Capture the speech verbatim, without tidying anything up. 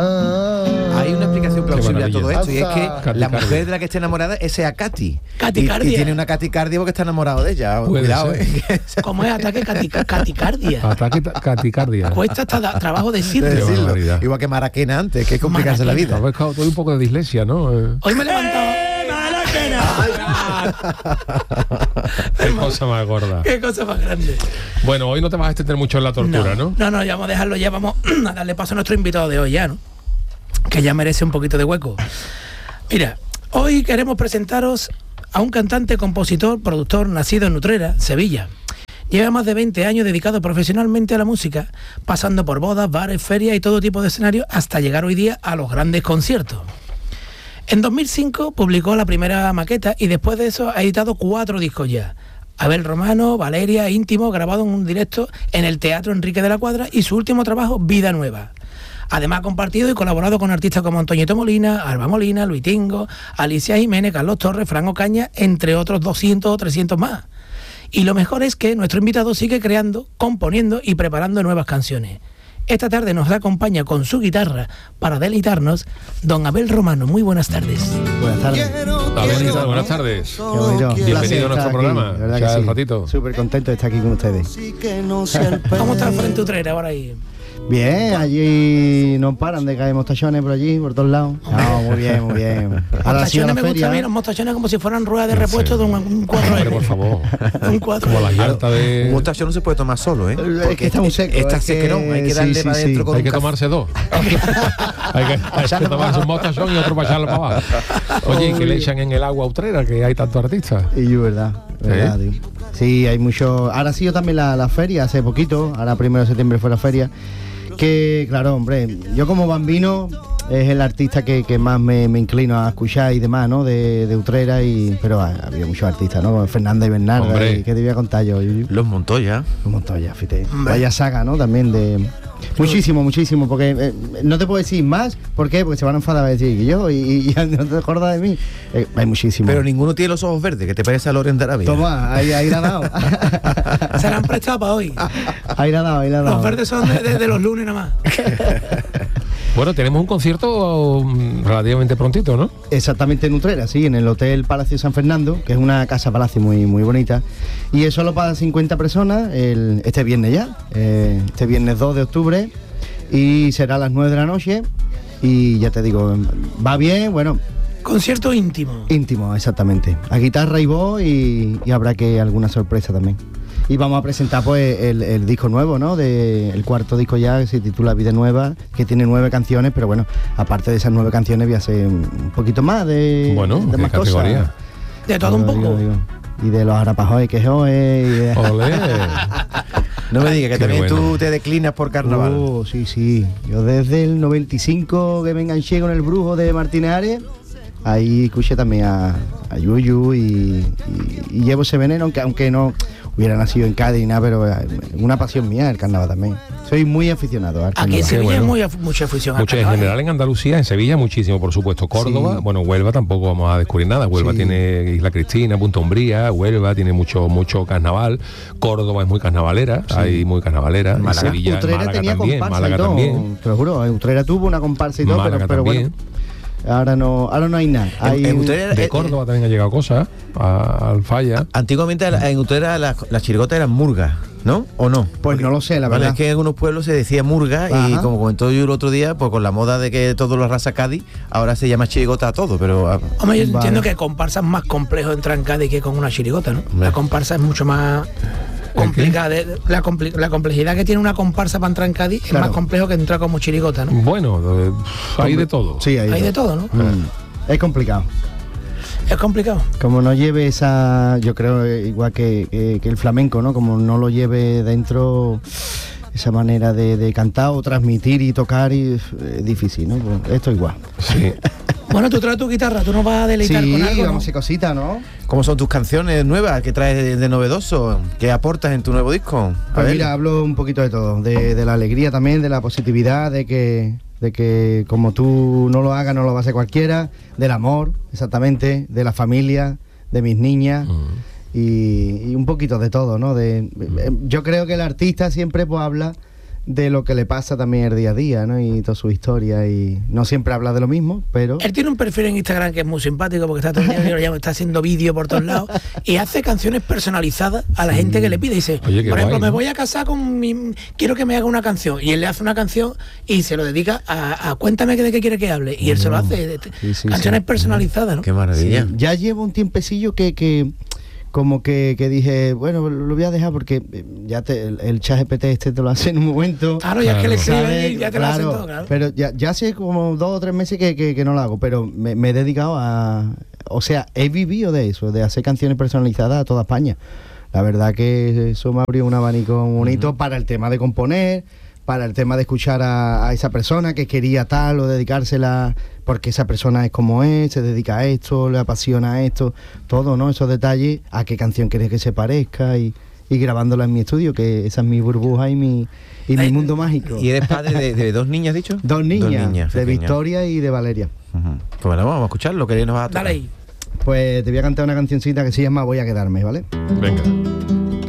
Ah, hay una explicación plausible a todo esto, y es que Caticardia. la mujer de la que esté enamorada es a Katy. Caticardia. Y, y tiene una caticardia porque está enamorado de ella. Puede Cuidado, ser. eh. ¿Cómo es ataque catica- caticardia? Ataque ta- caticardia. Cuesta hasta da- trabajo De decirlo. Qué decirlo. barbaridad. Igual que Maraquena antes, que es complicarse la vida. Habéis causado un poco de dislexia, ¿no? Eh, Hoy me he levantado. Qué cosa más gorda. Qué cosa más grande. Bueno, hoy no te vas a extender mucho en la tortura, ¿no? No, no, ya vamos a dejarlo, ya vamos a darle paso a nuestro invitado de hoy ya, ¿no? Que ya merece un poquito de hueco. Mira, hoy queremos presentaros a un cantante, compositor, productor, nacido en Utrera, Sevilla. Lleva más de veinte años dedicado profesionalmente a la música, pasando por bodas, bares, ferias y todo tipo de escenarios, hasta llegar hoy día a los grandes conciertos. En dos mil cinco publicó la primera maqueta y después de eso ha editado cuatro discos ya. Abel Romano, Valeria, Íntimo, grabado en un directo en el Teatro Enrique de la Cuadra, y su último trabajo, Vida Nueva. Además ha compartido y colaborado con artistas como Antoñito Molina, Alba Molina, Luis Tingo, Alicia Jiménez, Carlos Torres, Fran Ocaña, entre otros doscientos o trescientos más. Y lo mejor es que nuestro invitado sigue creando, componiendo y preparando nuevas canciones. Esta tarde nos acompaña con su guitarra para deleitarnos don Abel Romano. Muy buenas tardes. Buenas tardes. Abel, ¿qué tal? Buenas tardes. Qué bonito. Bienvenido Placer a nuestro estar programa. aquí, la verdad Ya que el sí. ratito. Súper contento de estar aquí con ustedes. ¿Cómo está el Frente Utrera ahora ahí? Bien, allí no paran de caer mostachones por allí, por todos lados. No, muy bien, muy bien. Ahora ha sido Mostachones la me gusta a mí, feria. los mostachones como si fueran ruedas de repuesto de un, un cuatro Hombre, eme. por favor. Un cuatro Como la eme. llanta Un de... mostacho no se puede tomar solo, ¿eh? Es que está muy seco, Está es que- sequerón, hay que sí, darle sí, para sí. adentro con Hay un que café. tomarse dos. hay que, hay que tomarse un mostachón y otro para echarlo para abajo. Oye, ¿y qué le echan en el agua utrera, que hay tantos artistas? Y yo, verdad, verdad, ¿Eh? tío. Sí, hay mucho. Ahora ha sido también la, la feria, hace poquito. Ahora primero de septiembre fue la feria. Que, claro, hombre, yo como bambino es el artista que, que más me, me inclino a escuchar y demás, ¿no? De, de Utrera, y pero ha, había muchos artistas, ¿no? Fernanda y Bernarda, Hombre. y ¿qué te voy a contar yo? Y- Los Montoya. Un montón ya, fíjate. Vaya saga, ¿no? También de... Muchísimo, muchísimo, porque eh, no te puedo decir más. ¿Por qué? Porque se van a enfadar a decir que yo y, y ya no te acuerdas de mí. Eh, hay muchísimo. Pero ninguno tiene los ojos verdes, que te parece a Loren de Arabia. Toma, ahí, ahí la ha dado. Se la han prestado para hoy. Ahí la ha dado, ahí la ha dado. Los verdes son de, de- de los lunes nada más. Bueno, tenemos un concierto mm, relativamente prontito, ¿no? Exactamente en Utrera, sí, en el Hotel Palacio San Fernando, que es una casa palacio muy, muy bonita. Y es solo para cincuenta personas, el, este viernes ya, eh, este viernes dos de octubre, y será a las nueve de la noche. Y ya te digo, va bien, bueno, Concierto íntimo. íntimo, exactamente. A guitarra y voz, y, y habrá que alguna sorpresa también. Y vamos a presentar pues el, el disco nuevo, ¿no? De, el cuarto disco ya, que se titula Vida Nueva, que tiene nueve canciones, pero bueno, aparte de esas nueve canciones voy a hacer un poquito más de, Bueno, de ¿qué más categoría? cosas. De todo un Digo, poco. digo, digo. Y de los arapajoy que es hoy. Y de... Olé. No me digas que Qué también bueno. tú te declinas por carnaval. Oh, sí, sí. Yo desde el noventa y cinco que me enganché con el brujo de Martínez Ares, ahí escuché también a, a Yuyu y, y, y llevo ese veneno, aunque, aunque no hubiera nacido en Cádiz y nada, pero es una pasión mía el carnaval también. Soy muy aficionado al Aquí en carnaval. Sevilla bueno. hay muy af- mucha afición. al Mucho en carnaval. general en Andalucía, en Sevilla muchísimo, por supuesto. Córdoba, Sí. bueno, Huelva tampoco vamos a descubrir nada. Huelva Sí. tiene Isla Cristina, Punta Umbría, Huelva tiene mucho mucho carnaval. Córdoba es muy carnavalera, hay muy carnavalera. En Málaga. Sevilla, Utrera Málaga tenía también, comparsa Málaga y todo, también. te lo juro, Utrera tuvo una comparsa y todo, Málaga pero, pero bueno, también. ahora no, ahora no hay nada. Hay en un- Utrera- De eh, Córdoba también ha llegado cosas, a- al Falla. Antiguamente en Utrera las, las chirigotas eran murgas, ¿no? ¿O no? Pues no lo sé, la Vale, verdad. es que en algunos pueblos se decía murga y Ajá. como comentó yo el otro día, pues con la moda de que todo lo arrasa Cádiz, ahora se llama chirigota a todo, pero ah, Hombre, yo Vale. entiendo que comparsa es más complejo entrar en Cádiz que con una chirigota, ¿no? La comparsa es mucho más complicada. de- La, compli- la complejidad que tiene una comparsa para entrar en Cádiz es Claro. más complejo que entrar como chirigota, ¿no? Bueno, eh, hay de todo. Sí, hay, Hay de todo, ¿no? Mm, es complicado. Es complicado. Como no lleve esa, yo creo eh, igual que, que- que el flamenco, ¿no? Como no lo lleve dentro esa manera de, de cantar o transmitir y tocar, y es difícil, ¿no? Pues esto igual. Sí. Bueno, tú traes tu guitarra, tú nos vas a deleitar Sí, con algo, ¿no? vamos a hacer cositas, ¿no? ¿cómo son tus canciones nuevas? ¿Qué traes de, de novedoso? ¿Qué aportas en tu nuevo disco? A Pues ver. mira, hablo un poquito de todo, de, de la alegría también, de la positividad, de que, de que como tú no lo hagas, no lo va a hacer cualquiera, del amor, exactamente, de la familia, de mis niñas. Y, y un poquito de todo, ¿no? De, yo creo que el artista siempre pues habla de lo que le pasa también el día a día, ¿no? Y toda su historia, y no siempre habla de lo mismo, pero... Él tiene un perfil en Instagram que es muy simpático porque está todo el día, yo, está haciendo vídeo por todos lados y hace canciones personalizadas a la gente que le pide. Dice, Oye, por ejemplo, guay, me ¿no? voy a casar con mi... Quiero que me haga una canción. Y él le hace una canción y se lo dedica a, a cuéntame de qué quiere que hable. Y él se lo hace. Sí, sí, canciones sí. personalizadas, ¿no? Qué maravilla. Sí, ya llevo un tiempecillo que, que como que, que dije, bueno, lo voy a dejar porque ya te, el, el chat G P T este te lo hace en un momento. Claro, ya es que le escribe ¿sabes? y ya te Claro, lo hacen todo, claro. Pero ya, ya hace como dos o tres meses que, que, que no lo hago, pero me, me he dedicado a... O sea, he vivido de eso, de hacer canciones personalizadas a toda España. La verdad que eso me abrió un abanico bonito uh-huh. para el tema de componer, para el tema de escuchar a, a esa persona que quería tal o dedicársela porque esa persona es como es, se dedica a esto, le apasiona a esto, todo, ¿no? Esos detalles, a qué canción quieres que se parezca y, y grabándola en mi estudio, que esa es mi burbuja y mi, y mi mundo mágico. ¿Y eres padre de, de dos niñas, dicho? Dos niñas, dos niñas de pequeñas. Victoria y de Valeria. Uh-huh. Pues bueno, vamos a escuchar lo que nos va a tocar. Dale ahí. Pues te voy a cantar una cancioncita que se llama Voy a quedarme, ¿vale? Venga.